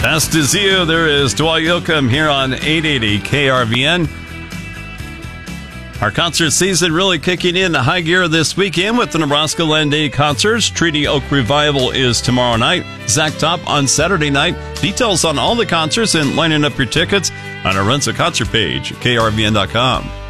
Past Dizio, there is Dwight Yoakam here on 880 KRVN. Our concert season really kicking in high gear this weekend with the Nebraska Land Day concerts. Treaty Oak Revival is tomorrow night. Zach Top on Saturday night. Details on all the concerts and lining up your tickets on our Rensa concert page at krvn.com.